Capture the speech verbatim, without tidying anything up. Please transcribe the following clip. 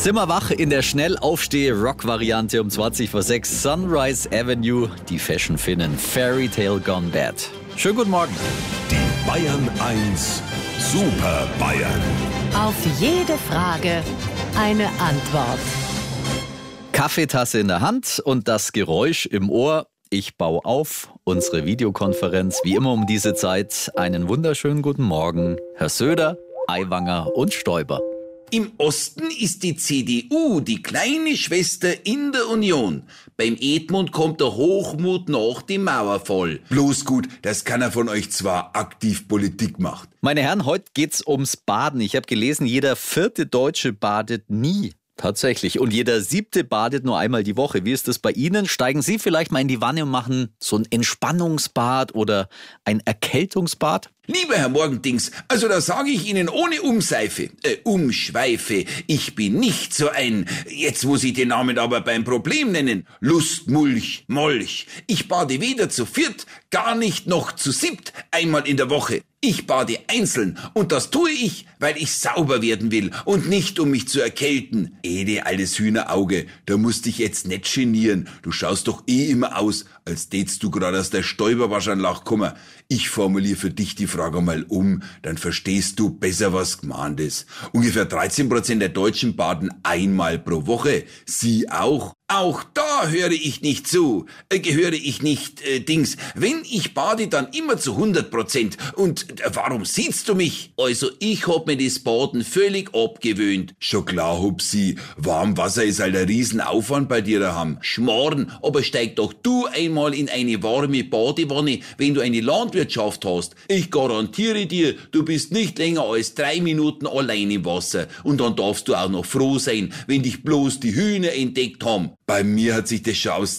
Sind wir wach in der Schnellaufsteh-Rock-Variante um zwanzig vor sechs. Sunrise Avenue, die Fashion-Finnen, Fairy Tale Gone Bad. Schönen guten Morgen. Die Bayern eins Super Bayern. Auf jede Frage eine Antwort. Kaffeetasse in der Hand und das Geräusch im Ohr. Ich baue auf unsere Videokonferenz, wie immer um diese Zeit. Einen wunderschönen guten Morgen, Herr Söder, Aiwanger und Stoiber. Im Osten ist die C D U die kleine Schwester in der Union. Beim Edmund kommt der Hochmut nach dem Mauerfall. Bloß gut, dass keiner von euch zwar aktiv Politik macht. Meine Herren, heute geht's ums Baden. Ich habe gelesen, jeder vierte Deutsche badet nie. Tatsächlich. Und jeder siebte badet nur einmal die Woche. Wie ist das bei Ihnen? Steigen Sie vielleicht mal in die Wanne und machen so ein Entspannungsbad oder ein Erkältungsbad? Lieber Herr Morgendings, also da sage ich Ihnen ohne Umseife, äh, Umschweife, ich bin nicht so ein, jetzt muss ich den Namen aber beim Problem nennen, Lustmulch, Molch. Ich bade weder zu viert, gar nicht noch zu siebt einmal in der Woche. Ich bade einzeln und das tue ich, weil ich sauber werden will und nicht, um mich zu erkälten. Ede, altes Hühnerauge, da musst dich jetzt nicht genieren. Du schaust doch eh immer aus, als tätst du gerade aus der Stäuberwaschanlage kommen. Ich formuliere für dich die Frage mal um, dann verstehst du besser, was gemeint ist. Ungefähr dreizehn Prozent der Deutschen baden einmal pro Woche. Sie auch? Auch da höre ich nicht zu, äh, gehöre ich nicht, äh, Dings. Wenn ich bade, dann immer zu hundert Prozent. Und äh, warum siehst du mich? Also ich hab mir das Baden völlig abgewöhnt. Schon klar, Hupsi, warm Wasser ist halt ein Riesenaufwand bei dir daheim. Schmarrn, aber steig doch du einmal in eine warme Badewanne, wenn du eine Landwirtschaft hast. Ich garantiere dir, du bist nicht länger als drei Minuten allein im Wasser. Und dann darfst du auch noch froh sein, wenn dich bloß die Hühner entdeckt haben. Bei mir hat sich das schon aus